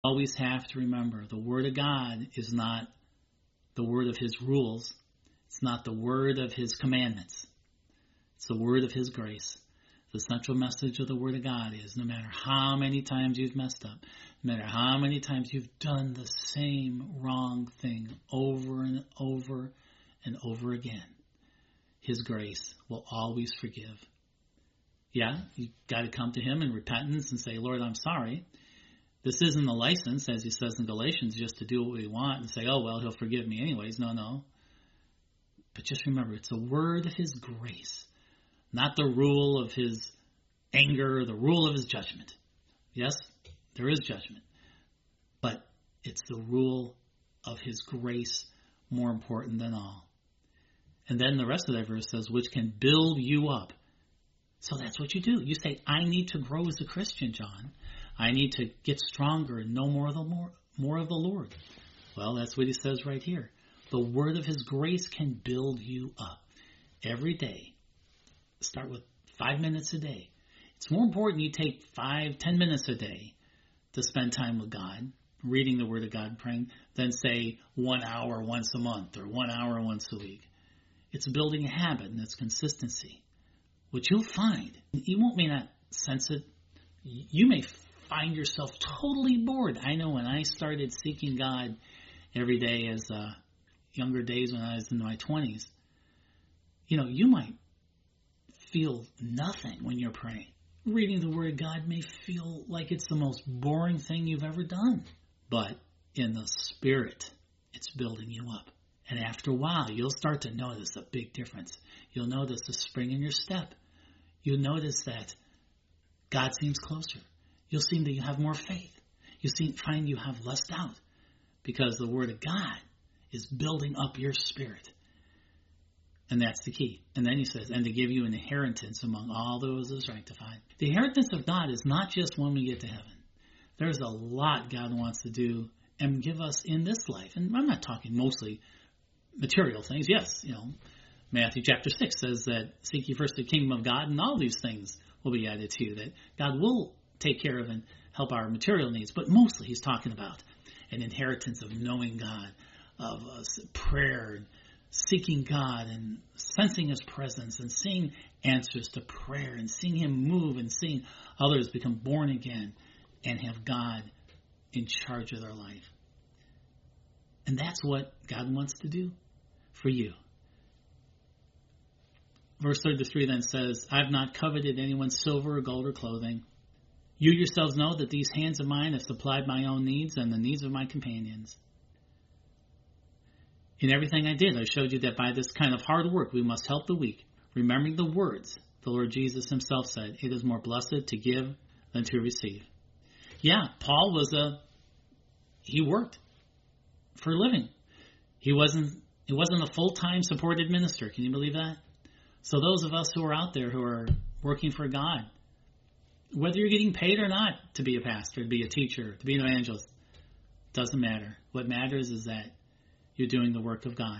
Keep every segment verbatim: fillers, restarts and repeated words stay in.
Always have to remember the Word of God is not the word of His rules. It's not the word of His commandments. It's the word of His grace. The central message of the Word of God is no matter how many times you've messed up, no matter how many times you've done the same wrong thing over and over and over again, His grace will always forgive. Yeah, you got to come to Him in repentance and say, Lord, I'm sorry. This isn't a license, as He says in Galatians, just to do what we want and say, oh, well, He'll forgive me anyways. No, no. But just remember, it's the word of His grace, not the rule of His anger or the rule of His judgment. Yes, there is judgment. But it's the rule of His grace more important than all. And then the rest of that verse says, which can build you up. So that's what you do. You say, I need to grow as a Christian, John. I need to get stronger and know more of the more, more of the Lord. Well, that's what He says right here. The word of His grace can build you up every day. Start with five minutes a day. It's more important you take five, ten minutes a day to spend time with God, reading the Word of God, praying, than say one hour once a month or one hour once a week. It's building a habit, and it's consistency, which you'll find. You won't may not sense it. You may find yourself totally bored. I know when I started seeking God every day as uh, younger days when I was in my twenties, you know, you might feel nothing when you're praying. Reading the Word of God may feel like it's the most boring thing you've ever done. But in the Spirit, it's building you up. And after a while, you'll start to notice a big difference. You'll notice a spring in your step. You'll notice that God seems closer. You'll seem that you have more faith. You'll seem, find you have less doubt because the Word of God is building up your spirit. And that's the key. And then He says, and to give you an inheritance among all those who are sanctified. The inheritance of God is not just when we get to heaven. There's a lot God wants to do and give us in this life. And I'm not talking mostly material things. Yes, you know, Matthew chapter six says that seek ye first the kingdom of God and all these things will be added to you. That God will take care of and help our material needs. But mostly He's talking about an inheritance of knowing God, of uh, prayer, seeking God and sensing His presence and seeing answers to prayer and seeing Him move and seeing others become born again and have God in charge of their life. And that's what God wants to do for you. Verse thirty-three then says, I have not coveted anyone's silver or gold or clothing. You yourselves know that these hands of mine have supplied my own needs and the needs of my companions. In everything I did, I showed you that by this kind of hard work we must help the weak, remembering the words the Lord Jesus Himself said, it is more blessed to give than to receive. Yeah, Paul was a, he worked for a living. He wasn't, he wasn't a full-time supported minister. Can you believe that? So those of us who are out there who are working for God, whether you're getting paid or not to be a pastor, to be a teacher, to be an evangelist, doesn't matter. What matters is that you're doing the work of God.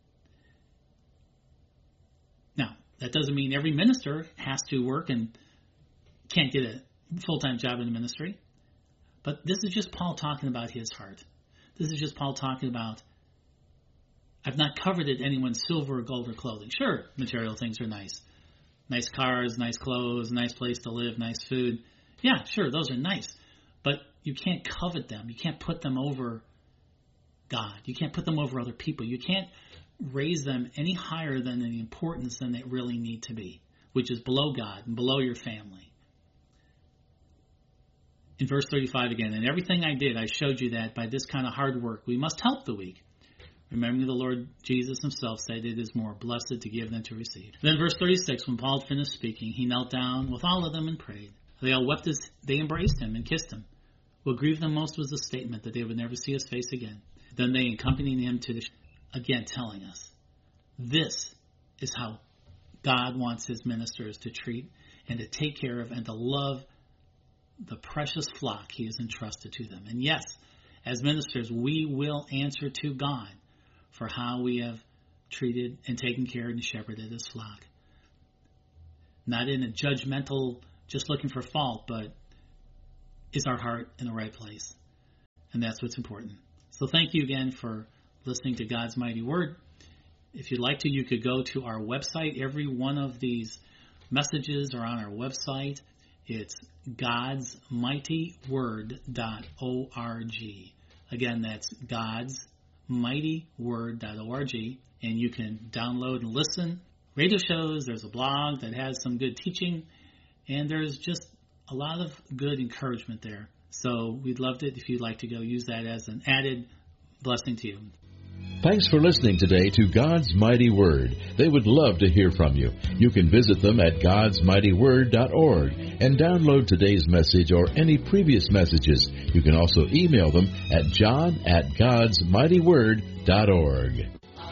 Now, that doesn't mean every minister has to work and can't get a full-time job in the ministry. But this is just Paul talking about his heart. This is just Paul talking about, I've not coveted anyone's silver or gold or clothing. Sure, material things are nice. Nice cars, nice clothes, nice place to live, nice food. Yeah, sure, those are nice. But you can't covet them. You can't put them over God. You can't put them over other people. You can't raise them any higher than the importance than they really need to be, which is below God and below your family. In verse thirty-five again, in everything I did, I showed you that by this kind of hard work, we must help the weak. Remembering the Lord Jesus Himself said, it is more blessed to give than to receive. Then verse thirty-six, when Paul finished speaking, he knelt down with all of them and prayed. They all wept as they embraced him and kissed him. What grieved them most was the statement that they would never see his face again. Then they accompanied him to the sh- again telling us, this is how God wants His ministers to treat and to take care of and to love the precious flock He has entrusted to them. And yes, as ministers, we will answer to God for how we have treated and taken care and shepherded His flock. Not in a judgmental, just looking for fault, but is our heart in the right place? and that's what's important. So thank you again for listening to God's Mighty Word. If you'd like to, you could go to our website. Every one of these messages are on our website. It's gods mighty word dot org. Again, that's gods mighty word dot org, and you can download and listen. Radio shows, there's a blog that has some good teaching, and there's just a lot of good encouragement there. So we'd love it if you'd like to go use that as an added blessing to you. Thanks for listening today to God's Mighty Word. They would love to hear from you. You can visit them at gods mighty word dot org and download today's message or any previous messages. You can also email them at john at gods mighty word dot org.